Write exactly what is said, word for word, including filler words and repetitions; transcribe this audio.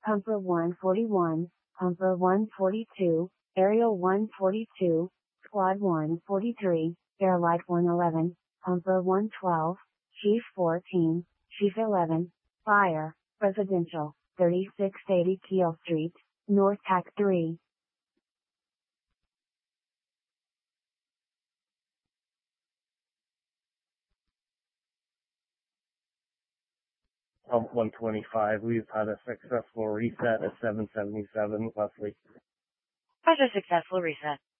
Pumper one forty-one, Pumper one forty-two, Aerial one forty-two, Squad one forty-three, Airlight one eleven, Pumper one twelve, Chief fourteen, Chief eleven, Fire, Residential, thirty-six eighty Keel Street, North Tack three. Pump one twenty-five, we've had a successful reset at seven seventy-seven, Leslie. How's a successful reset?